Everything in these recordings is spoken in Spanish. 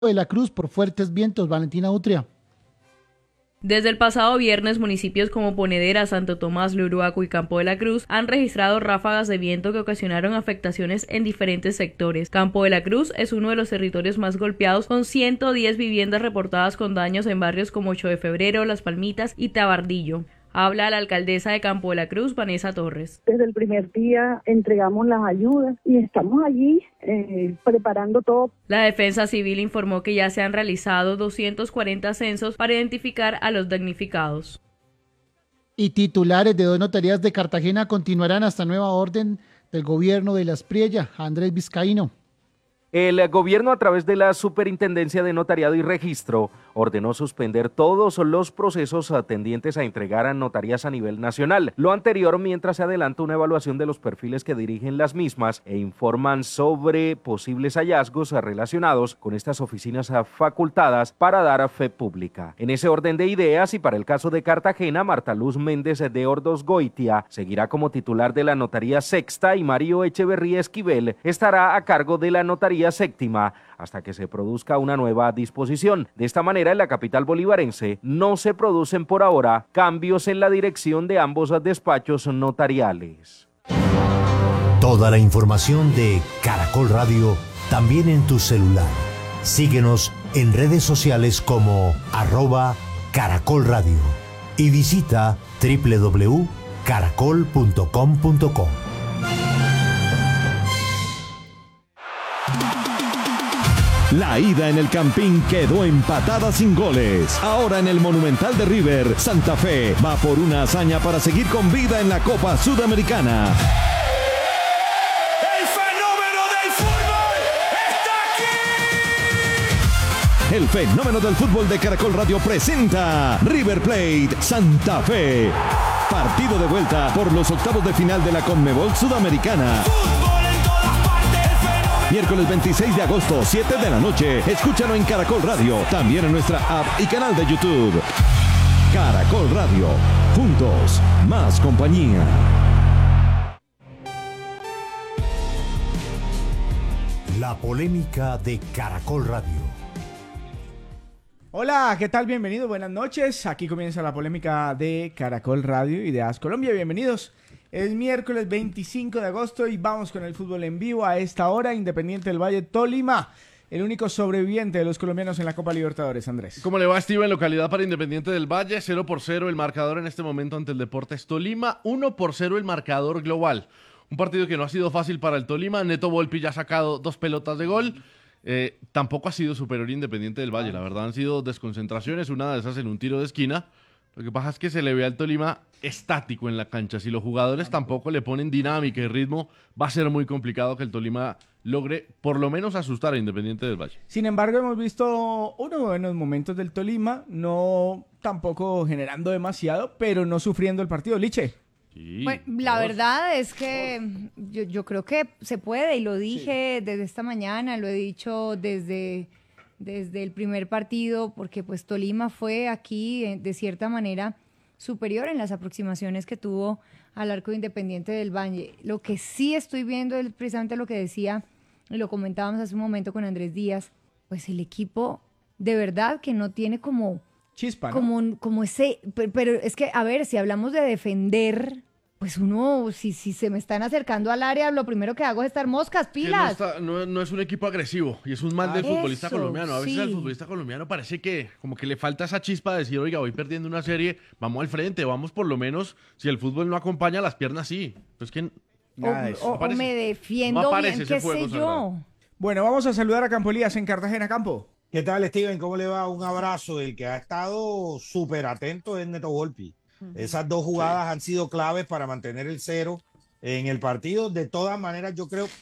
de la Cruz por fuertes vientos. Valentina Utria. Desde el pasado viernes, municipios como Ponedera, Santo Tomás, Luruaco y Campo de la Cruz han registrado ráfagas de viento que ocasionaron afectaciones en diferentes sectores. Campo de la Cruz es uno de los territorios más golpeados, con 110 viviendas reportadas con daños en barrios como 8 de Febrero, Las Palmitas y Tabardillo. Habla la alcaldesa de Campo de la Cruz, Vanessa Torres. Desde el primer día entregamos las ayudas y estamos allí preparando todo. La Defensa Civil informó que ya se han realizado 240 censos para identificar a los damnificados. Y titulares de 2 notarías de Cartagena continuarán hasta nueva orden del gobierno de Las Priella. Andrés Vizcaíno. El gobierno, a través de la Superintendencia de Notariado y Registro, ordenó suspender todos los procesos tendientes a entregar a notarías a nivel nacional. Lo anterior mientras se adelanta una evaluación de los perfiles que dirigen las mismas e informan sobre posibles hallazgos relacionados con estas oficinas facultadas para dar fe pública. En ese orden de ideas, y para el caso de Cartagena, Marta Luz Méndez de Ordosgoitia seguirá como titular de la Notaría Sexta y Mario Echeverría Esquivel estará a cargo de la Notaría Séptima hasta que se produzca una nueva disposición. De esta manera, en la capital bolivarense no se producen por ahora cambios en la dirección de ambos despachos notariales. Toda la información de Caracol Radio también en tu celular. Síguenos en redes sociales como @Caracol Radio y visita www.caracol.com.co. La ida en el Campín quedó empatada sin goles. Ahora en el Monumental de River, Santa Fe va por una hazaña para seguir con vida en la Copa Sudamericana. ¡El fenómeno del fútbol está aquí! El fenómeno del fútbol de Caracol Radio presenta River Plate Santa Fe. Partido de vuelta por los octavos de final de la Conmebol Sudamericana. Miércoles 26 de agosto, 7 de la noche. Escúchalo en Caracol Radio, también en nuestra app y canal de YouTube. Caracol Radio, juntos, más compañía. La polémica de Caracol Radio. Hola, ¿qué tal? Bienvenidos, buenas noches. Aquí comienza la polémica de Caracol Radio y de AS Colombia. Bienvenidos. Es miércoles 25 de agosto y vamos con el fútbol en vivo a esta hora. Independiente del Valle, Tolima, el único sobreviviente de los colombianos en la Copa Libertadores, Andrés. ¿Cómo le va, Steven? Localidad para Independiente del Valle, 0-0 el marcador en este momento ante el Deportes Tolima, 1-0 el marcador global. Un partido que no ha sido fácil para el Tolima. Neto Volpi ya ha sacado 2 pelotas de gol. Tampoco ha sido superior Independiente del Valle. La verdad han sido desconcentraciones, una de esas en un tiro de esquina. Lo que pasa es que se le ve al Tolima estático en la cancha. Si los jugadores tampoco le ponen dinámica y ritmo, va a ser muy complicado que el Tolima logre por lo menos asustar a Independiente del Valle. Sin embargo, hemos visto unos buenos momentos del Tolima, no tampoco generando demasiado, pero no sufriendo el partido. Liche. Sí, bueno, la verdad es que yo creo que se puede, y lo dije desde esta mañana, lo he dicho desde el primer partido, porque pues Tolima fue aquí de cierta manera superior en las aproximaciones que tuvo al arco Independiente del Valle. Lo que sí estoy viendo es precisamente lo que decía, y lo comentábamos hace un momento con Andrés Díaz, pues el equipo de verdad que no tiene como chispa, ¿no? como ese, pero es que, a ver, si hablamos de defender, pues uno, si se me están acercando al área, lo primero que hago es estar moscas, pilas. No es un equipo agresivo, y es un mal del futbolista colombiano. A veces sí. al futbolista colombiano parece que como que le falta esa chispa de decir, oiga, voy perdiendo una serie, vamos al frente, vamos por lo menos, si el fútbol no acompaña, las piernas sí. Pues que nada de eso. O me defiendo no bien, qué sé yo. Bueno, vamos a saludar a Campo Elías en Cartagena. Campo. ¿Qué tal, Steven? ¿Cómo le va? Un abrazo. El que ha estado súper atento es Neto Volpi. Esas 2 jugadas han sido claves para mantener el 0 en el partido. De todas maneras, yo creo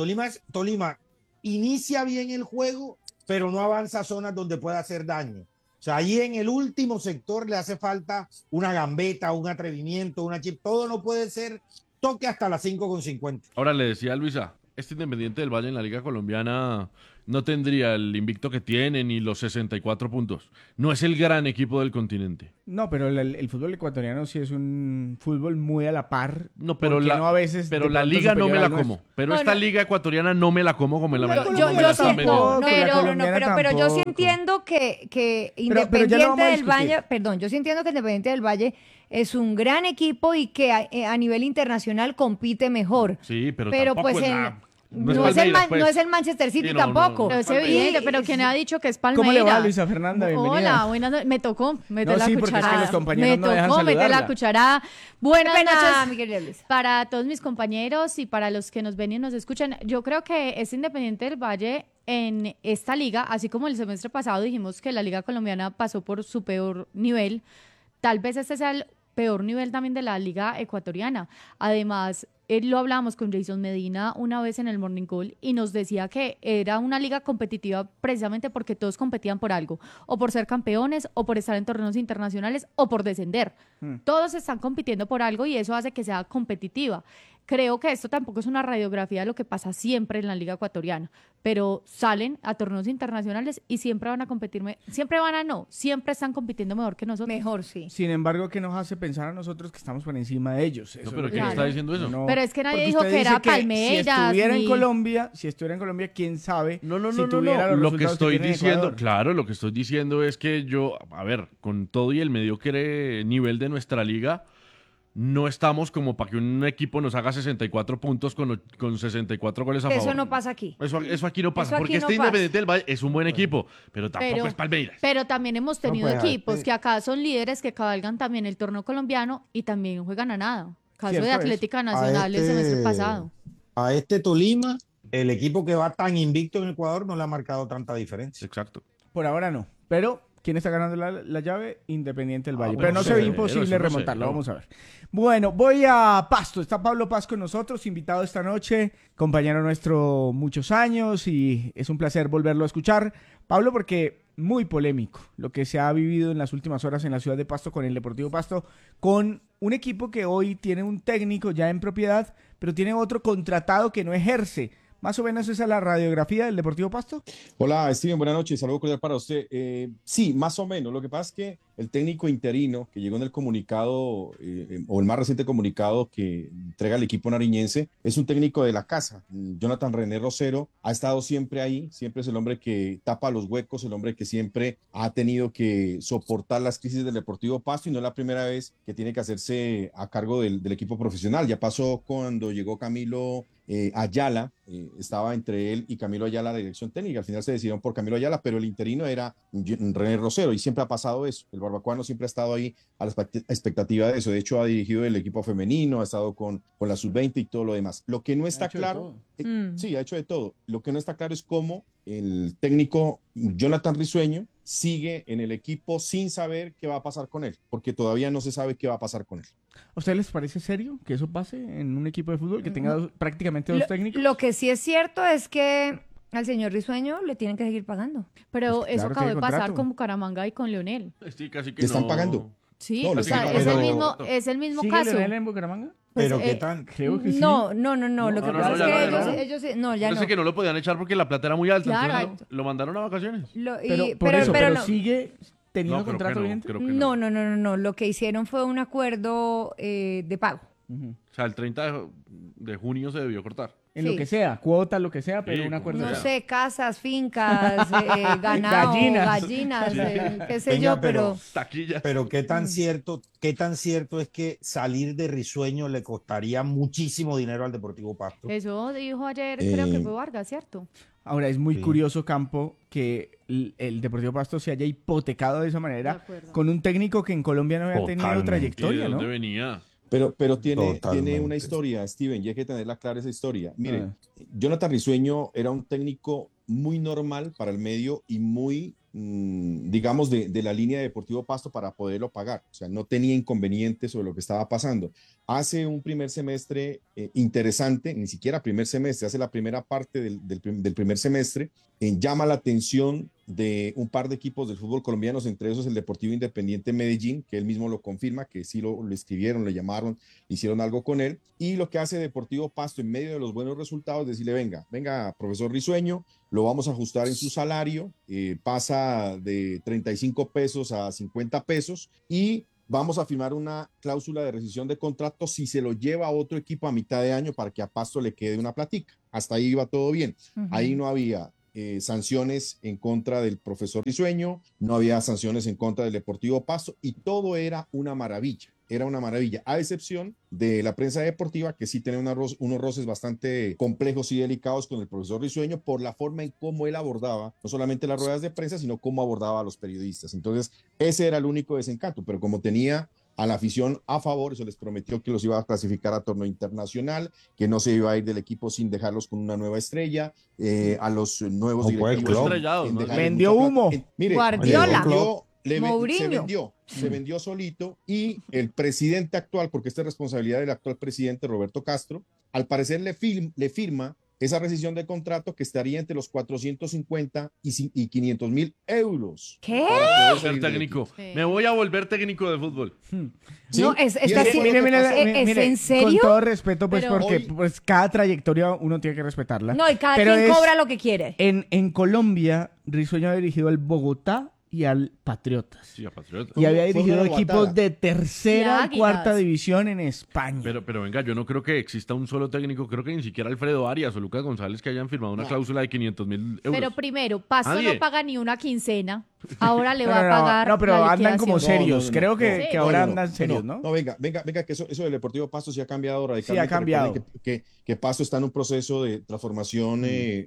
Tolima inicia bien el juego, pero no avanza a zonas donde pueda hacer daño. O sea, ahí en el último sector le hace falta una gambeta, un atrevimiento, una chip. Todo no puede ser toque hasta las 5:50. Ahora le decía a Luisa, este Independiente del Valle en la Liga Colombiana no tendría el invicto que tiene ni los 64 puntos. No es el gran equipo del continente. No, pero el fútbol ecuatoriano sí es un fútbol muy a la par. No, pero porque no a veces pero de la pronto liga no me superior la al como. nuestro. Pero esta liga ecuatoriana no me la como como la Yo me la están vendiendo. pero yo sí entiendo que Independiente del Valle, perdón, yo sí entiendo que Independiente del Valle es un gran equipo y que a nivel internacional compite mejor. Sí, pero tampoco pues no es el Manchester City tampoco. Pero es evidente, pero ¿quién ha dicho que es Palmeiras? ¿Cómo le va, Luisa Fernanda? Bienvenida. Hola, buenas noches. Me tocó meter la sí, porque cucharada. es que los compañeros no dejan Me tocó meter saludarla. la cucharada. Buenas Nada, noches mi querida Luisa. para todos mis compañeros y para los que nos ven y nos escuchan. Yo creo que es Independiente del Valle en esta liga, así como el semestre pasado dijimos que la liga colombiana pasó por su peor nivel, tal vez este sea el peor nivel también de la liga ecuatoriana. Además, lo hablábamos con Jason Medina una vez en el Morning Call y nos decía que era una liga competitiva precisamente porque todos competían por algo, o por ser campeones, o por estar en torneos internacionales, o por descender. Todos están compitiendo por algo y eso hace que sea competitiva. Creo que esto tampoco es una radiografía de lo que pasa siempre en la liga ecuatoriana, pero salen a torneos internacionales y siempre van a competir, siempre están compitiendo mejor que nosotros. Mejor, sí. Sin embargo, ¿qué nos hace pensar a nosotros que estamos por encima de ellos? No, pero ¿quién está diciendo eso? No, pero es que nadie porque dijo usted que dice era Palmeiras. Si estuviera ni- en Colombia, quién sabe No, si tuviera los Lo que resultados estoy tiene diciendo, Ecuador. claro, lo que estoy diciendo es que yo, a ver, con todo y el mediocre nivel de nuestra liga, no estamos como para que un equipo nos haga 64 puntos con 64 goles a favor. Eso no pasa aquí. Eso aquí no pasa, Eso aquí porque no este pasa. Independiente del Valle es un buen equipo, pero tampoco es Palmeiras. Pero también hemos tenido pues, equipos que acá son líderes que cabalgan también el torneo colombiano y también juegan a nada. Caso Cierto de es. Atlética Nacional el semestre pasado. A este Tolima, el equipo que va tan invicto en Ecuador no le ha marcado tanta diferencia. Exacto. Por ahora no. Pero, ¿quién está ganando la llave? Independiente del Valle. bueno, pero no se ve 0-0, imposible 1-0. remontarlo. Vamos a ver. Bueno, voy a Pasto. Está Pablo Paz con nosotros, invitado esta noche, compañero nuestro muchos años y es un placer volverlo a escuchar. Pablo, porque muy polémico lo que se ha vivido en las últimas horas en la ciudad de Pasto con el Deportivo Pasto, con un equipo que hoy tiene un técnico ya en propiedad, pero tiene otro contratado que no ejerce. Más o menos esa es la radiografía del Deportivo Pasto. Hola, Steven, buenas noches. Saludos cordial para usted. Sí, más o menos. Lo que pasa es que el técnico interino que llegó en el comunicado, o el más reciente comunicado que entrega el equipo nariñense, es un técnico de la casa. Jonathan René Rosero ha estado siempre ahí, siempre es el hombre que tapa los huecos, el hombre que siempre ha tenido que soportar las crisis del Deportivo Pasto y no es la primera vez que tiene que hacerse a cargo del equipo profesional. Ya pasó cuando llegó Camilo Ayala, estaba entre él y Camilo Ayala la dirección técnica, al final se decidieron por Camilo Ayala, pero el interino era René Rosero y siempre ha pasado eso, el barbacoano siempre ha estado ahí a la expectativa de eso, de hecho ha dirigido el equipo femenino, ha estado con la sub-20 y todo lo demás. Lo que no está claro, sí, ha hecho de todo, lo que no está claro es cómo el técnico Jonathan Risueño sigue en el equipo sin saber qué va a pasar con él, porque todavía no se sabe qué va a pasar con él. ¿A ustedes les parece serio que eso pase en un equipo de fútbol que tenga prácticamente dos técnicos? Lo que sí es cierto es que al señor Risueño le tienen que seguir pagando. Pero Pues eso claro, acabó de tiene pasar contrato. con Bucaramanga y con Leonel. Sí, casi que ¿Le están no. pagando? Sí, No, o le sea, están es pagando. el mismo ¿Sigue caso. Leonel en Bucaramanga? Pues, Pero ¿qué tan? Creo que sí. No. Lo que no, pasa no, es ya que no, ellos no, ya Yo no. sé que no lo podían echar porque la plata era muy alta, Claro. entonces lo mandaron a vacaciones. Pero no. sigue teniendo No, creo contrato que no, vigente. creo que No. Lo que hicieron fue un acuerdo de pago. O sea, el 30 de junio se debió cortar. En Sí. lo que sea, cuota, lo que sea, pero Sí, un acuerdo. como No sea. sé, casas, fincas, ganado, gallinas, qué sé Venga, yo, pero Taquilla. Pero qué tan cierto es que salir de Risueño le costaría muchísimo dinero al Deportivo Pasto. Eso dijo ayer, creo que fue Vargas, ¿cierto? Ahora, es muy Sí. curioso, Campo, que el Deportivo Pasto se haya hipotecado de esa De manera acuerdo. con un técnico que en Colombia no había tenido Totalmente. ¿Y de trayectoria, ¿no? dónde venía? Pero tiene Totalmente. una historia, Steven, y hay que tenerla clara esa historia. Mire, Ah. Jonathan Risueño era un técnico muy normal para el medio y muy, digamos, de la línea de Deportivo Pasto para poderlo pagar. O sea, no tenía inconvenientes sobre lo que estaba pasando. Hace un primer semestre interesante, ni siquiera primer semestre, hace la primera parte del primer semestre, llama la atención de un par de equipos del fútbol colombiano, entre esos el Deportivo Independiente Medellín, que él mismo lo confirma, que sí lo escribieron, le llamaron, hicieron algo con él, y lo que hace Deportivo Pasto en medio de los buenos resultados, decirle, venga, profesor Risueño, lo vamos a ajustar en su salario, pasa de 35 pesos a 50 pesos y vamos a firmar una cláusula de rescisión de contrato si se lo lleva a otro equipo a mitad de año para que a Pasto le quede una platica. Hasta ahí iba todo bien. Ahí no había sanciones en contra del profesor Risueño, no había sanciones en contra del Deportivo Pasto y todo era una maravilla. Era una maravilla, a excepción de la prensa deportiva, que sí tiene unos roces bastante complejos y delicados con el profesor Risueño por la forma en cómo él abordaba no solamente las ruedas de prensa, sino cómo abordaba a los periodistas. Entonces, ese era el único desencanto, pero como tenía a la afición a favor, eso les prometió que los iba a clasificar a torneo internacional, que no se iba a ir del equipo sin dejarlos con una nueva estrella, a los nuevos directivos. Vendió humo. Mire, Guardiola. Se vendió solito y el presidente actual, porque esta es responsabilidad del actual presidente Roberto Castro, al parecer le firma esa rescisión de contrato que estaría entre los 450 y 500 mil euros. ¿Qué? Ser técnico. Sí. Me voy a volver técnico de fútbol. ¿Sí? No, ¿es en serio? Con todo respeto, pues, porque pues, cada trayectoria uno tiene que respetarla. No, y cada quien cobra lo que quiere. En Colombia, Risueño ha dirigido al Bogotá y al Patriotas. Sí, a Patriotas. Y había dirigido equipos de tercera y cuarta división en España. Pero venga, yo no creo que exista un solo técnico, creo que ni siquiera Alfredo Arias o Lucas González que hayan firmado una cláusula de 500.000 euros. Pero primero, Pasto no paga ni una quincena, ahora le va a pagar. No, pero la andan como serios, creo que sí. ahora andan serios, ¿no? No, venga, que eso del Deportivo Pasto sí ha cambiado radicalmente. Sí, ha cambiado. Que Pasto está en un proceso de transformación de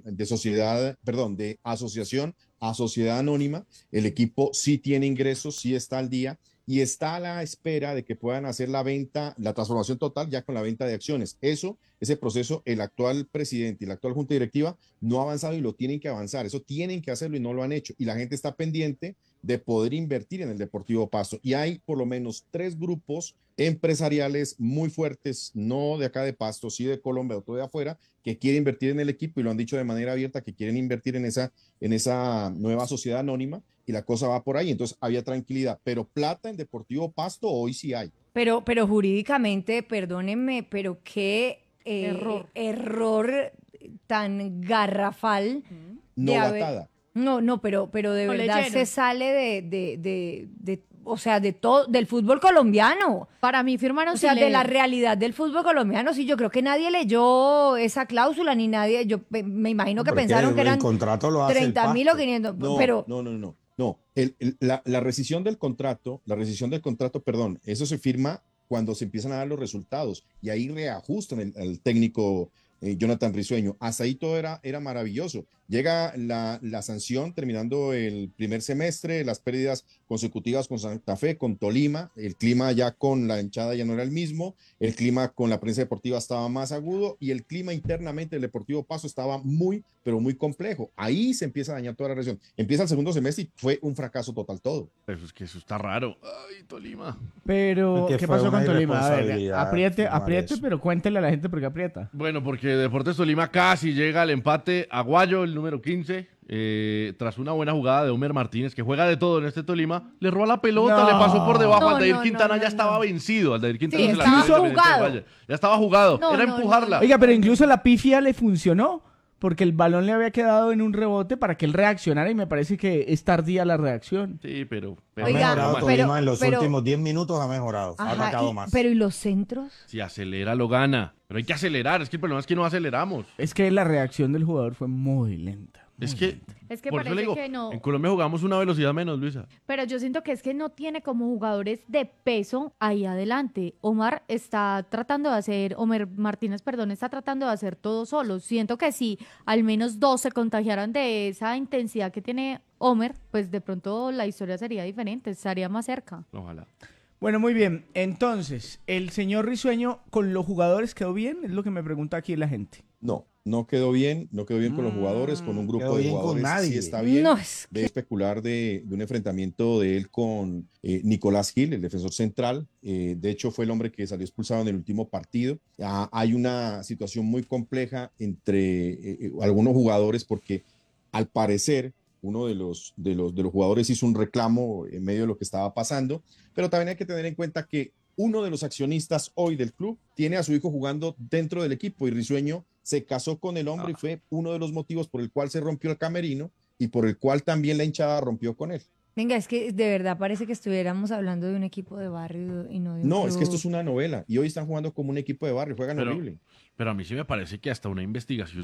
asociación a sociedad anónima. El equipo sí tiene ingresos, sí está al día y está a la espera de que puedan hacer la venta, la transformación total ya con la venta de acciones. Ese proceso, el actual presidente y la actual junta directiva no ha avanzado y lo tienen que avanzar. Eso tienen que hacerlo y no lo han hecho. Y la gente está pendiente de poder invertir en el Deportivo Pasto. Y hay por lo menos 3 grupos empresariales muy fuertes, no de acá de Pasto, sí de Colombia o todo de afuera, que quieren invertir en el equipo y lo han dicho de manera abierta, que quieren invertir en esa nueva sociedad anónima y la cosa va por ahí. Entonces había tranquilidad, pero plata en Deportivo Pasto hoy sí hay. Pero jurídicamente, perdónenme, pero qué error tan garrafal. Novatada. No, pero de verdad se sale o sea, de todo, del fútbol colombiano. Para mí firmaron de la realidad del fútbol colombiano. Sí, yo creo que nadie leyó esa cláusula, ni nadie, yo me imagino que pensaron que eran 30.000 o 500, pero... No, la rescisión del contrato, perdón, eso se firma cuando se empiezan a dar los resultados y ahí reajustan el técnico Jonathan Risueño. Hasta ahí todo era maravilloso. Llega la sanción terminando el primer semestre, las pérdidas consecutivas con Santa Fe, con Tolima, el clima ya con la hinchada ya no era el mismo, el clima con la prensa deportiva estaba más agudo y el clima internamente del Deportivo Pasto estaba pero muy complejo. Ahí se empieza a dañar toda la relación. Empieza el segundo semestre y fue un fracaso total todo. Eso es que eso está raro. Ay, Tolima. Pero, ¿qué pasó con Tolima? A ver, apriete, pero cuéntele a la gente por qué aprieta. Bueno, porque Deportes Tolima casi llega al empate. Aguayo, el número 15, tras una buena jugada de Homer Martínez, que juega de todo en este Tolima, le roba la pelota, le pasó por debajo. Aldair Quintana ya estaba vencido. Aldair Quintana sí, ya estaba jugado. Era empujarla. Oiga, pero incluso la pifia le funcionó, porque el balón le había quedado en un rebote para que él reaccionara y me parece que es tardía la reacción. Sí, pero ha mejorado Tolima en los últimos 10 minutos, ha mejorado. Ha atacado más. Pero ¿y los centros? Si acelera, lo gana. Pero hay que acelerar. Es que el problema es que no aceleramos. Es que la reacción del jugador fue muy lenta. Es que por eso le digo, que no. En Colombia jugamos una velocidad menos, Luisa. Pero yo siento que es que no tiene como jugadores de peso ahí adelante. Omar Martínez, está tratando de hacer todo solo. Siento que si al menos 2 se contagiaran de esa intensidad que tiene Homer, pues de pronto la historia sería diferente, estaría más cerca. Ojalá. Bueno, muy bien. Entonces, ¿el señor Risueño con los jugadores quedó bien? Es lo que me pregunta aquí la gente. No quedó bien con los jugadores, con un grupo de jugadores. Sí está bien. De especular de un enfrentamiento de él con Nicolás Gil, el defensor central. De hecho, fue el hombre que salió expulsado en el último partido. Hay una situación muy compleja entre algunos jugadores porque, al parecer, uno de los jugadores hizo un reclamo en medio de lo que estaba pasando, pero también hay que tener en cuenta que uno de los accionistas hoy del club tiene a su hijo jugando dentro del equipo y Risueño se casó con el hombre y fue uno de los motivos por el cual se rompió el camerino y por el cual también la hinchada rompió con él. Venga, es que de verdad parece que estuviéramos hablando de un equipo de barrio y no de un No, club. es que esto es una novela y hoy están jugando como un equipo de barrio, juegan horrible. Pero a mí sí me parece que hasta una investigación